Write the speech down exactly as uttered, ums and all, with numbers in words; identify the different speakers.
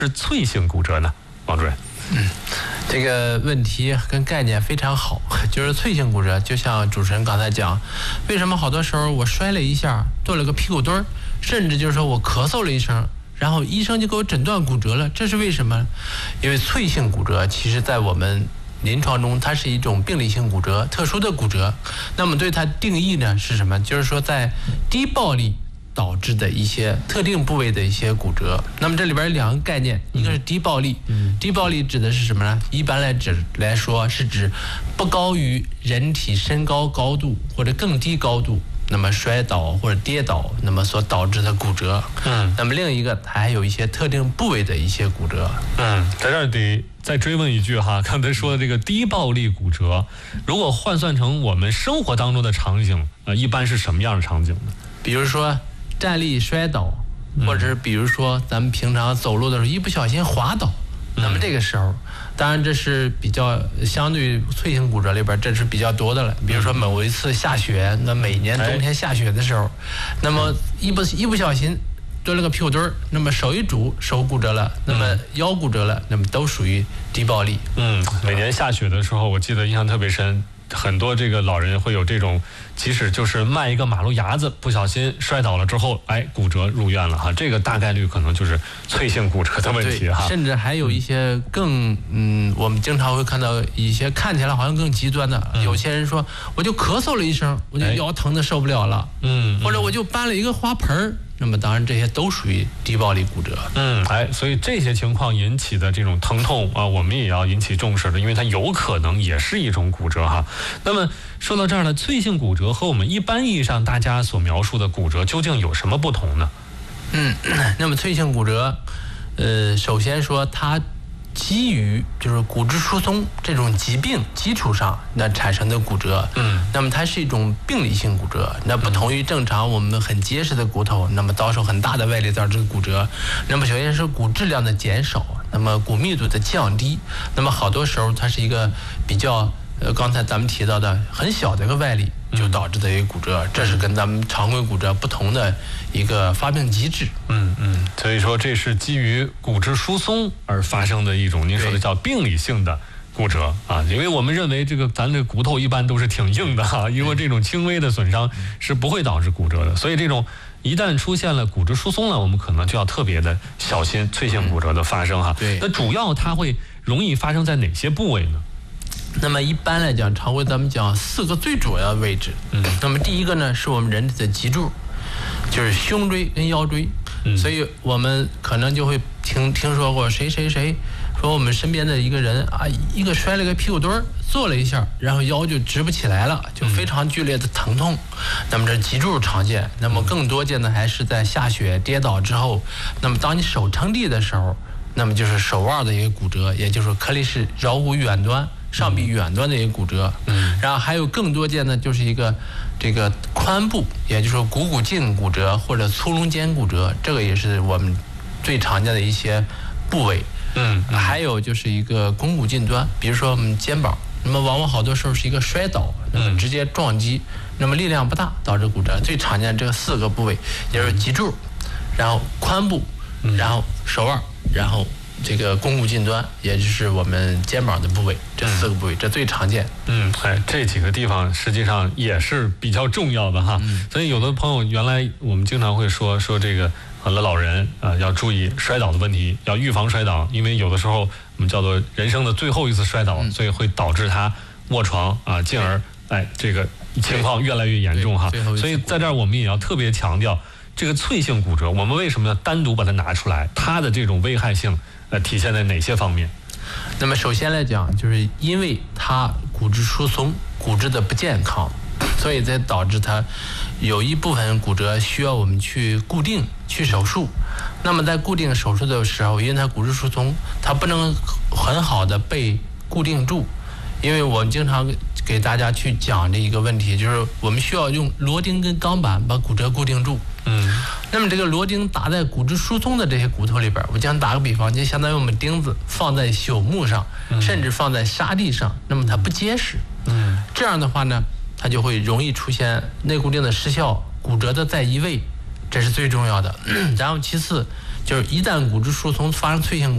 Speaker 1: 是脆性骨折呢？王主任。
Speaker 2: 嗯，这个问题跟概念非常好，就是脆性骨折，就像主持人刚才讲，为什么好多时候我摔了一下，跺了个屁股墩儿，甚至就是说我咳嗽了一声，然后医生就给我诊断骨折了，这是为什么？因为脆性骨折其实在我们临床中它是一种病理性骨折，特殊的骨折。那么对它定义呢是什么？就是说在低暴力导致的一些特定部位的一些骨折。那么这里边有两个概念，一个是低暴力，低暴力指的是什么呢？一般来指来说是指不高于人体身高高度或者更低高度，那么摔倒或者跌倒，那么所导致的骨折。嗯，那么另一个它还有一些特定部位的一些骨折。
Speaker 1: 嗯，在这儿得再追问一句哈，刚才说的这个低暴力骨折，如果换算成我们生活当中的场景，呃，一般是什么样的场景呢？
Speaker 2: 比如说站立摔倒，或者是比如说咱们平常走路的时候一不小心滑倒，那么这个时候，当然这是比较相对于脆性骨折里边这是比较多的了。比如说某一次下雪，那每年冬天下雪的时候，那么一不一不小心蹲了个屁股墩儿，那么手一拄手骨折了，那么腰骨折了，那么都属于低暴力。
Speaker 1: 嗯，每年下雪的时候，我记得印象特别深。很多这个老人会有这种，即使就是迈一个马路牙子，不小心摔倒了之后，哎，骨折入院了哈，这个大概率可能就是脆性骨折的问题哈。
Speaker 2: 甚至还有一些更嗯，我们经常会看到一些看起来好像更极端的，嗯、有些人说我就咳嗽了一声，我就腰疼的受不了了，嗯，或者我就搬了一个花盆儿。那么当然这些都属于低暴力骨折。
Speaker 1: 嗯，哎，所以这些情况引起的这种疼痛啊，我们也要引起重视的，因为它有可能也是一种骨折哈。那么说到这儿呢，脆性骨折和我们一般意义上大家所描述的骨折究竟有什么不同呢？
Speaker 2: 嗯，那么脆性骨折，呃，首先说它基于就是骨质疏松这种疾病基础上那产生的骨折，嗯，那么它是一种病理性骨折，那不同于正常我们很结实的骨头，那么遭受很大的外力导致骨折。那么首先是骨质量的减少，那么骨密度的降低，那么好多时候它是一个比较呃刚才咱们提到的很小的一个外力就导致的一个骨折，这是跟咱们常规骨折不同的一个发病机制。
Speaker 1: 嗯嗯，所以说这是基于骨质疏松而发生的一种您说的叫病理性的骨折啊，因为我们认为这个咱这骨头一般都是挺硬的哈，因为这种轻微的损伤是不会导致骨折的，所以这种一旦出现了骨质疏松呢，我们可能就要特别的小心脆性骨折的发生哈。对，那主要它会容易发生在哪些部位呢？
Speaker 2: 那么一般来讲，常规咱们讲四个最主要的位置。嗯，那么第一个呢，是我们人体的脊柱，就是胸椎跟腰椎。嗯，所以我们可能就会听听说过谁谁谁说我们身边的一个人啊，一个摔了个屁股墩儿，坐了一下，然后腰就直不起来了，就非常剧烈的疼痛。那么这脊柱常见，那么更多见的还是在下雪跌倒之后，那么当你手撑地的时候，那么就是手腕的一个骨折，也就是颗粒是桡骨远端。上臂远端的一个骨折，嗯，然后还有更多见的就是一个这个髋部，也就是说股骨颈骨折或者粗隆肩骨折，这个也是我们最常见的一些部位，嗯，还有就是一个肱骨近端，比如说我们肩膀，那么往往好多时候是一个摔倒，那么直接撞击，那么力量不大导致骨折，最常见的这个四个部位，也就是脊柱，然后髋部，然后手腕，然后这个肱骨近端，也就是我们肩膀的部位，这四个部位，这最常见。
Speaker 1: 嗯，哎，这几个地方实际上也是比较重要的哈。嗯、所以有的朋友原来我们经常会说说这个很多老人啊、呃、要注意摔倒的问题，要预防摔倒，因为有的时候我们叫做人生的最后一次摔倒，嗯、所以会导致他卧床啊，进而哎这个情况越来越严重哈。所以在这儿我们也要特别强调。这个脆性骨折，我们为什么要单独把它拿出来？它的这种危害性，呃，体现在哪些方面？
Speaker 2: 那么首先来讲，就是因为它骨质疏松、骨质的不健康，所以才导致它有一部分骨折需要我们去固定、去手术。那么在固定手术的时候，因为它骨质疏松，它不能很好的被固定住。因为我们经常给大家去讲这一个问题，就是我们需要用螺钉跟钢板把骨折固定住。嗯，那么这个螺钉打在骨质疏松的这些骨头里边，我将打个比方，就相当于我们钉子放在朽木上，甚至放在沙地上，那么它不结实。嗯，这样的话呢，它就会容易出现内固定的失效，骨折的再移位，这是最重要的。然后其次就是一旦骨质疏松发生脆性